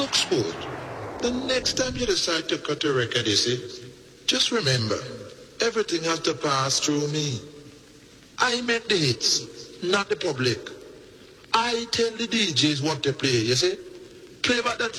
Sport, the next time you decide to cut a record, you see, just remember, everything has to pass through me. I make the hits, not the public. I tell the DJs what to play, you see. Play back that